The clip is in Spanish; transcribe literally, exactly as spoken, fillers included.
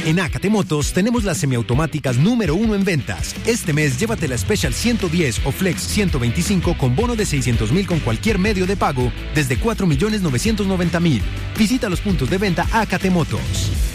En Acate Motos tenemos las semiautomáticas número uno en ventas. Este mes llévate la Special ciento diez o Flex ciento veinticinco con bono de seiscientos mil con cualquier medio de pago desde cuatro millones novecientos noventa mil. Visita los puntos de venta Acate Motos.